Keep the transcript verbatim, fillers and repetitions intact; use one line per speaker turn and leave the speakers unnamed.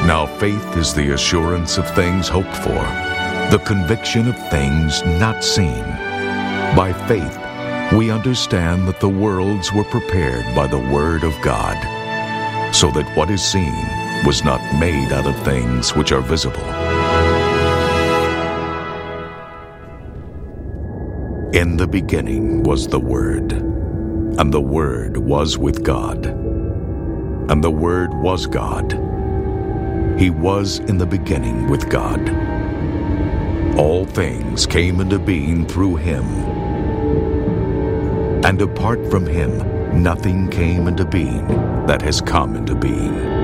Now faith is the assurance of things hoped for, the conviction of things not seen. By faith, we understand that the worlds were prepared by the Word of God, so that what is seen was not made out of things which are visible. In the beginning was the Word, and the Word was with God, and the Word was God. He was in the beginning with God. All things came into being through Him, and apart from Him, nothing came into being that has come into being.